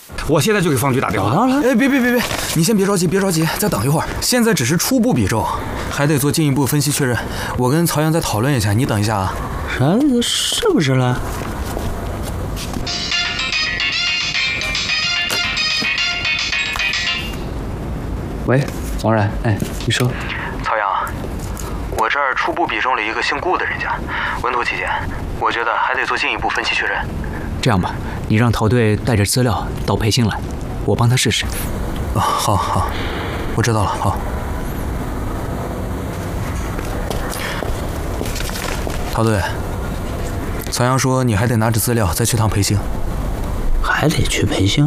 我现在就给方局打电话。 哎，别，你先别着急，再等一会儿。现在只是初步比证，还得做进一步分析确认。我跟曹阳再讨论一下，你等一下啊。 啥？是不是了？ 喂，王然，哎，你说。 曹阳，我这儿初步比证了一个姓顾的人家，稳妥起见，我觉得还得做进一步分析确认。 这样吧，你让陶队带着资料到培兴来，我帮他试试。 好，我知道了。好，陶队，曹阳说你还得拿着资料再去趟培兴。 还得去培兴？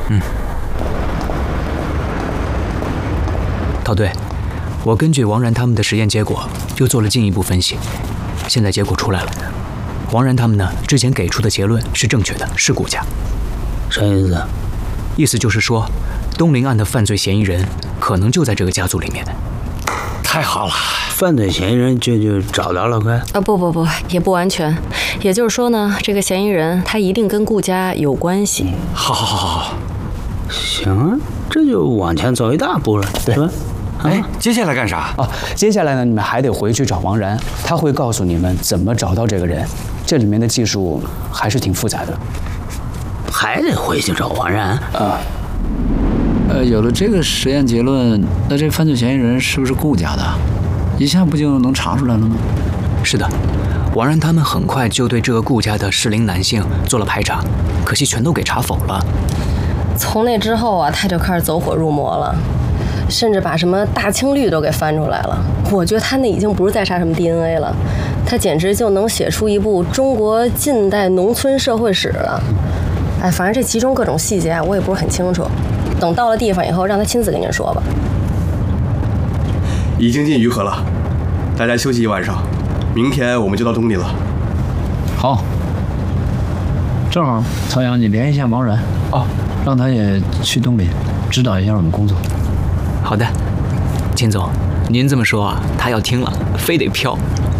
陶队，我根据王然他们的实验结果又做了进一步分析，现在结果出来了。王然他们呢，之前给出的结论是正确的，是顾家。 啥意思？ 意思就是说，东陵案的犯罪嫌疑人可能就在这个家族里面。 太好了， 犯罪嫌疑人就找到了，快！ 不，也不完全。也就是说呢，这个嫌疑人他一定跟顾家有关系。 好， 行啊，这就往前走一大步了，是吧？ 哎，接下来干啥？ 接下来呢，你们还得回去找王然，他会告诉你们怎么找到这个人。这里面的技术还是挺复杂的。 还得回去找王然啊？ 有了这个实验结论，那这犯罪嫌疑人是不是顾家的？一下不就能查出来了吗？ 是的，王然他们很快就对这个顾家的适龄男性做了排查，可惜全都给查否了。 从那之后啊，他就开始走火入魔了。甚至把什么大清律都给翻出来了。我觉得他那已经不是在查什么 DNA 了，他简直就能写出一部中国近代农村社会史了。哎，反正这其中各种细节啊，我也不是很清楚。等到了地方以后，让他亲自跟您说吧。 已经进余河了，大家休息一晚上，明天我们就到东里了。 好，正好曹阳，你联系一下王然让他也去东里指导一下我们工作。 好的，秦总，您这么说啊，他要听了，非得飘。